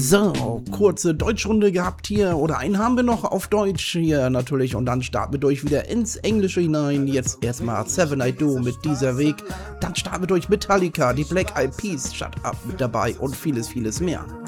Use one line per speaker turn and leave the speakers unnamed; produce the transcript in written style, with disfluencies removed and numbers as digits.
So, kurze Deutschrunde gehabt hier, oder einen haben wir noch auf Deutsch hier natürlich, und dann starten wir durch wieder ins Englische hinein. Jetzt erstmal Seven I Do mit Dieser Weg, dann starten wir durch Metallica, die Black Eyed Peas, Shut Up mit dabei und vieles, vieles mehr.